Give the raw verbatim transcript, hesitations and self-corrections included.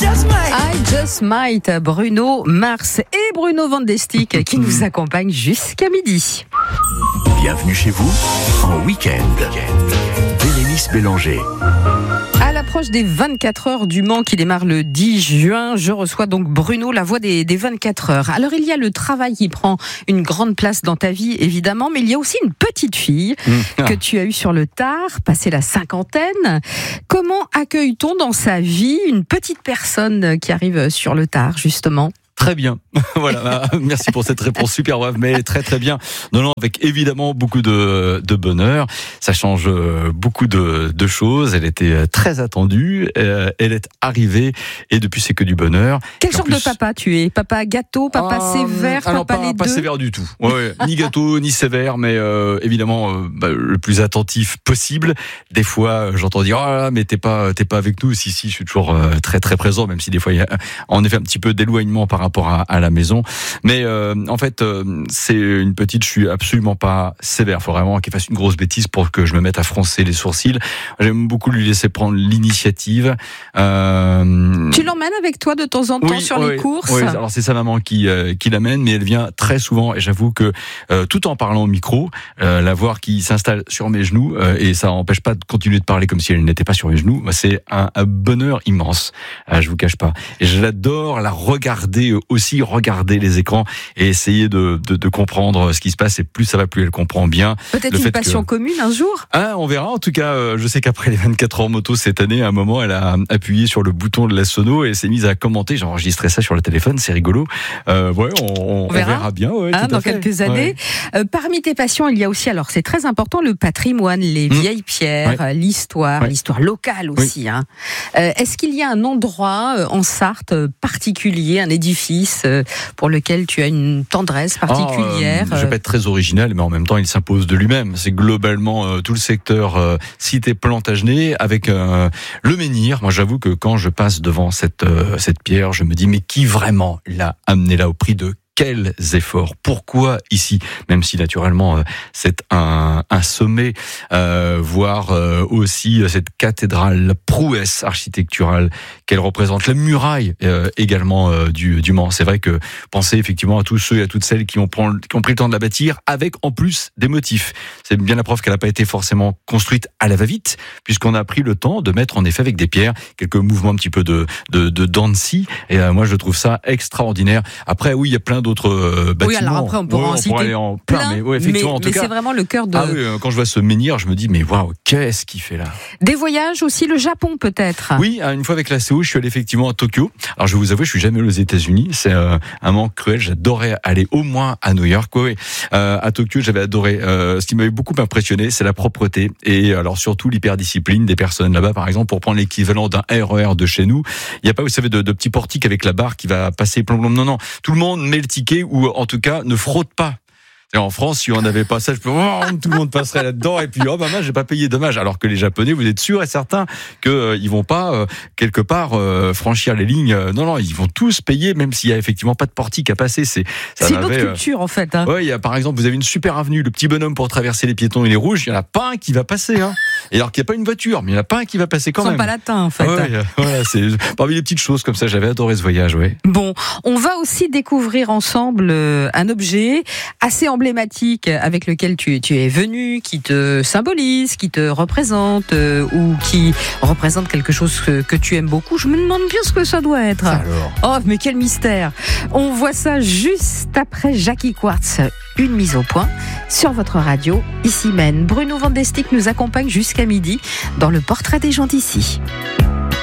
I Just Might, Bruno Mars et Bruno Van de Stick qui nous accompagnent jusqu'à midi. Bienvenue chez vous en week-end. Bérénice Bélanger. À l'approche des vingt-quatre heures du Mans qui démarre le dix juin, je reçois donc Bruno, la voix des, des vingt-quatre heures. Alors il y a le travail qui prend une grande place dans ta vie évidemment, mais il y a aussi une petite fille mmh. que tu as eue sur le tard, passé la cinquantaine. Comment accueille-t-on dans sa vie une petite personne qui arrive sur le tard justement ? Très bien. Voilà. Merci pour cette réponse super brève, mais très très bien. Non, non, avec évidemment beaucoup de, de bonheur. Ça change beaucoup de, de choses. Elle était très attendue. Euh, elle est arrivée et depuis c'est que du bonheur. Quel genre plus... de papa tu es ? Papa gâteau, papa ah, sévère, alors papa pas, les pas deux ? Pas sévère du tout. Ouais, ouais. Ni gâteau, ni sévère, mais euh, évidemment euh, bah, le plus attentif possible. Des fois, j'entends dire oh là, mais t'es pas t'es pas avec nous. Si si, je suis toujours euh, très très présent, même si des fois il y a en effet un petit peu d'éloignement par rapport à, à la maison. Mais euh, en fait, euh, c'est une petite, je suis absolument pas sévère. Il faut vraiment qu'elle fasse une grosse bêtise pour que je me mette à froncer les sourcils. J'aime beaucoup lui laisser prendre l'initiative. Euh... Tu l'emmènes avec toi de temps en temps oui, sur oui, les courses ? Oui, alors c'est sa maman qui, euh, qui l'amène, mais elle vient très souvent. Et j'avoue que euh, tout en parlant au micro, euh, la voir qui s'installe sur mes genoux, euh, et ça n'empêche pas de continuer de parler comme si elle n'était pas sur mes genoux, c'est un, un bonheur immense. Euh, je vous cache pas. Et je l'adore la regarder aussi, regarder les écrans et essayer de, de, de comprendre ce qui se passe. Et plus ça va, plus elle comprend bien. Peut-être une passion que... commune un jour. Ah, on verra. En tout cas, euh, je sais qu'après les vingt-quatre heures moto cette année, à un moment, elle a appuyé sur le bouton de la sono et s'est mise à commenter. J'ai enregistré ça sur le téléphone, c'est rigolo. Euh, ouais, on, on, on, verra. on verra bien. Ouais, hein, dans fait. quelques années. Ouais. Euh, parmi tes passions, il y a aussi, alors c'est très important, le patrimoine, les mmh. vieilles pierres, ouais. l'histoire, ouais. l'histoire locale aussi. Oui. Hein. Euh, est-ce qu'il y a un endroit euh, en Sarthe euh, particulier, un édifice euh, pour lequel tu as une tendresse particulière? Oh, euh, je vais pas être très original, mais en même temps, il s'impose de lui-même. C'est globalement euh, tout le secteur euh, cité Plantagenet avec euh, le menhir. Moi, j'avoue que quand je passe devant cette euh, cette pierre, je me dis mais qui vraiment l'a amené là au prix de quels efforts? Pourquoi ici? Même si naturellement euh, c'est un, un sommet, euh, voir euh, aussi cette cathédrale, la prouesse architecturale qu'elle représente, la muraille euh, également euh, du, du Mans. C'est vrai que pensez effectivement à tous ceux et à toutes celles qui ont, prend, qui ont pris le temps de la bâtir, avec en plus des motifs. C'est bien la preuve qu'elle n'a pas été forcément construite à la va-vite, puisqu'on a pris le temps de mettre en effet avec des pierres quelques mouvements un petit peu de de, de dents de scie. Et euh, moi je trouve ça extraordinaire. Après oui, il y a plein d'autres euh, bâtiments. Oui, alors après, on pourra ouais, en on citer aller en plein, plein, mais, ouais, effectivement, mais, en tout mais cas, c'est vraiment le cœur de... Ah oui, quand je vois ce menhir, je me dis, mais waouh, qu'est-ce qu'il fait là? Des voyages aussi, le Japon peut-être? Oui, une fois avec la C O, je suis allé effectivement à Tokyo. Alors, je vais vous avouer, je suis jamais allé aux États-Unis. C'est euh, un manque cruel. J'adorais aller au moins à New York. Oui, euh, à Tokyo, j'avais adoré. Euh, ce qui m'avait beaucoup impressionné, c'est la propreté. Et alors, surtout, l'hyperdiscipline des personnes là-bas. Par exemple, pour prendre l'équivalent d'un R E R de chez nous, il n'y a pas, vous savez, de, de petits portiques avec la barre qui va passer plomb plomb. Non, non. Tout le monde met le ticket ou, en tout cas, ne fraude pas. Et en France, si on n'avait pas ça, je peux, oh, tout le monde passerait là-dedans et puis oh bah moi j'ai pas payé, dommage. Alors que les Japonais, vous êtes sûr et certain que euh, ils vont pas euh, quelque part euh, franchir les lignes. Euh, non non, ils vont tous payer, même s'il y a effectivement pas de portique à passer. C'est ça c'est une autre culture euh... en fait. Hein. Ouais, il y a par exemple, vous avez une super avenue, le petit bonhomme pour traverser les piétons et les rouges, il y en a pas un qui va passer. Hein. Et alors qu'il n'y a pas une voiture, mais il y en a pas un qui va passer quand Ils même. Ils sont pas latins en fait. Ouais, voilà, c'est parmi les petites choses comme ça. J'avais adoré ce voyage, ouais. Bon, on va aussi découvrir ensemble un objet assez emblématique avec lequel tu, tu es venu, qui te symbolise, qui te représente, euh, ou qui représente quelque chose que, que tu aimes beaucoup. Je me demande bien ce que ça doit être. Alors. Oh, mais quel mystère! On voit ça juste après Jackie Quartz. Une mise au point sur votre radio. Ici Maine. Bruno Van de Stick nous accompagne jusqu'à midi dans le portrait des gens d'ici.